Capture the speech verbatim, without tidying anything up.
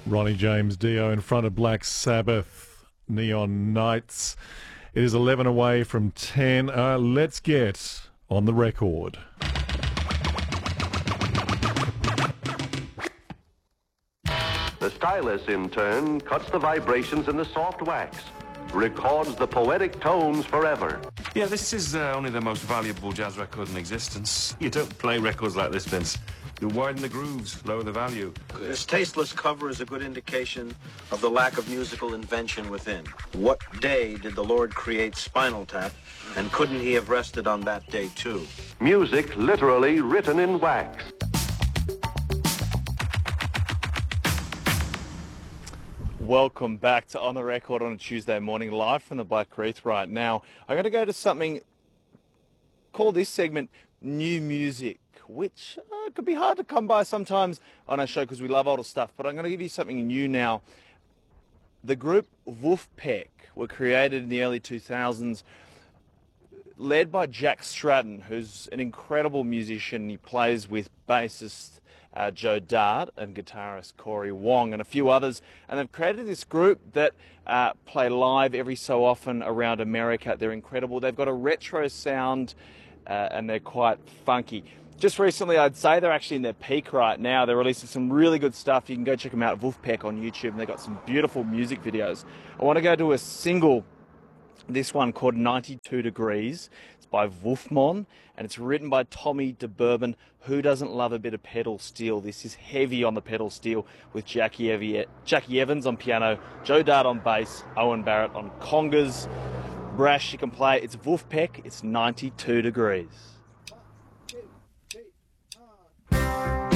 Ronnie James Dio in front of Black Sabbath, Neon Nights. It is eleven away from ten. Uh, let's get on the record. The stylus, in turn, cuts the vibrations in the soft wax, records the poetic tones forever. Yeah, this is uh, only the most valuable jazz record in existence. You don't play records like this, Vince. You widen the grooves, lower the value. This tasteless cover is a good indication of the lack of musical invention within. What day did the Lord create Spinal Tap, and couldn't he have rested on that day too? Music literally written in wax. Welcome back to On The Record on a Tuesday morning, live from the Black Reef right now. I'm going to go to something, call this segment New Music, which uh, could be hard to come by sometimes on our show because we love older stuff, but I'm going to give you something new now. The group Vulfpeck were created in the early two thousands, led by Jack Stratton, who's an incredible musician. He plays with bassist uh, Joe Dart and guitarist Corey Wong and a few others, and they've created this group that uh, play live every so often around America. They're incredible. They've got a retro sound uh, and they're quite funky. Just recently, I'd say they're actually in their peak right now. They're releasing some really good stuff. You can go check them out at Vulfpeck on YouTube, and they've got some beautiful music videos. I want to go to a single, this one called ninety-two degrees. It's by Wolfmon, and it's written by Tommy DeBourbon. Who doesn't love a bit of pedal steel? This is heavy on the pedal steel with Jackie, Evi- Jackie Evans on piano, Joe Dart on bass, Owen Barrett on congas. Brash, you can play. It's Vulfpeck. It's ninety-two degrees.